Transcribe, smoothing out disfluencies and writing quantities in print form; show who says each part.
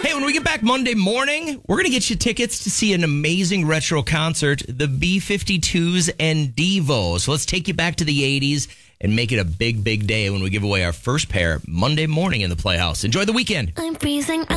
Speaker 1: Hey, when we get back Monday morning, we're going to get you tickets to see an amazing retro concert, the B-52s and Devo. So let's take you back to the 80s and make it a big, big day when we give away our first pair Monday morning in the Playhouse. Enjoy the weekend.
Speaker 2: I'm freezing.